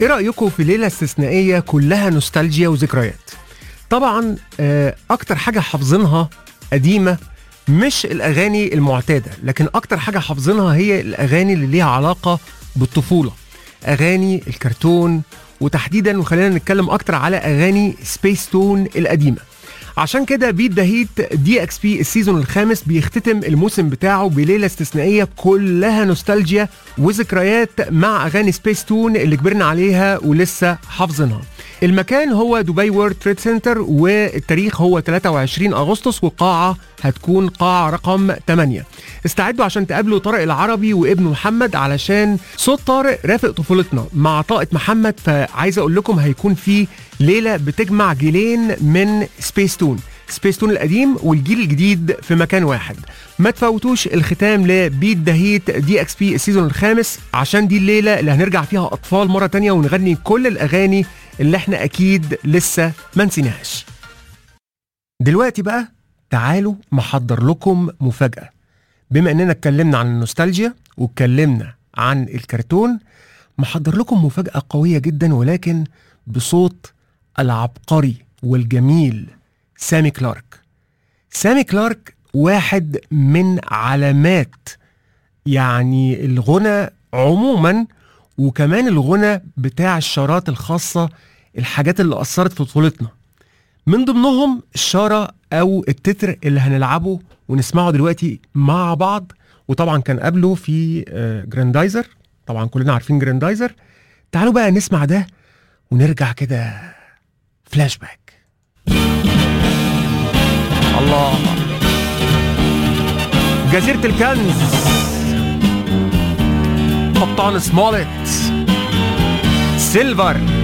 ايه رأيكم في ليلة استثنائية كلها نوستالجيا وذكريات؟ طبعا اكتر حاجة حافظينها قديمة، مش الاغاني المعتادة، لكن اكتر حاجة حافظينها هي الاغاني اللي ليها علاقة بالطفولة، اغاني الكرتون، وتحديدا وخلينا نتكلم اكتر على اغاني سبيس تون القديمة. عشان كده بيت ذا هيت دي اكس بي السيزون الخامس بيختتم الموسم بتاعه بليلة استثنائية كلها نوستالجيا وذكريات مع اغاني سبيس تون اللي كبرنا عليها ولسه حافظينها. المكان هو دبي وورلد تريد سنتر، والتاريخ هو 23 أغسطس، والقاعة هتكون قاعة رقم 8. استعدوا عشان تقابلوا طارق العربي وابنه محمد، علشان صوت طارق رافق طفولتنا مع طاقة محمد. فعايز أقول لكم هيكون في ليلة بتجمع جيلين من سبيس تون القديم والجيل الجديد في مكان واحد. ما تفوتوش الختام لبيت ذا هيت دي اكس بي السيزون الخامس، عشان دي الليلة اللي هنرجع فيها أطفال مرة تانية ونغني كل الأغاني اللي احنا اكيد لسه ما نسيناهاش. دلوقتي بقى تعالوا محضر لكم مفاجأة. بما اننا اتكلمنا عن النوستالجيا واتكلمنا عن الكرتون، محضر لكم مفاجأة قوية جدا، ولكن بصوت العبقري والجميل سامي كلارك. سامي كلارك واحد من علامات يعني الغنى عموما، وكمان الغنى بتاع الشارات الخاصة، الحاجات اللي أثرت في طفولتنا. من ضمنهم الشارة أو التتر اللي هنلعبه ونسمعه دلوقتي مع بعض، وطبعا كان قبله في جراندايزر، طبعا كلنا عارفين جراندايزر. تعالوا بقى نسمع ده ونرجع كده فلاش باك. الله، جزيرة الكنز، قبطان سموليت، سيلفر.